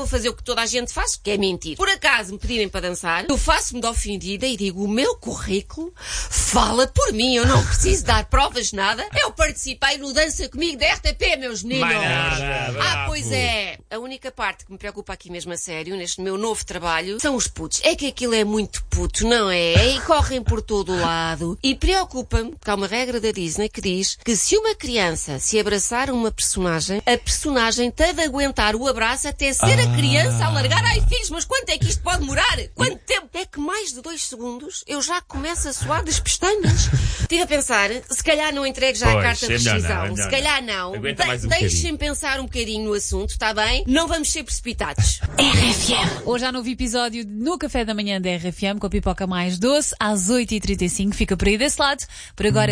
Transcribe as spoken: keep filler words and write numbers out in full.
vou fazer o que toda a gente faz, que é mentir. Por acaso me pedirem para dançar, eu faço-me de ofendida e digo, o meu currículo fala por mim, eu não preciso dar provas de nada. Eu participei no Dança Comigo da R T P, meus meninos. Ah, pois é. A única parte que me preocupa aqui mesmo a sério, neste meu novo trabalho, são os putos. É que aquilo é muito puto, não é? E correm por todo o lado. E preocupa-me, porque há uma regra da Disney que diz que se uma criança se abraçar a uma personagem, a personagem tem de aguentar o abraço até ser ah. a criança a largar. Ai, filhos, mas quanto é que isto pode demorar? Quanto tempo? É que mais de dois segundos eu já começo a suar das pestanas. Estive a pensar, se calhar não entregue já pois, a carta de rescisão. É se calhar não. De- um Deixem pensar um bocadinho no assunto, está bem? Não vamos ser precipitados. R F M. Hoje há novo episódio no Café da Manhã da R F M com a pipoca mais doce às oito e trinta e cinco. Fica por aí desse lado. Por agora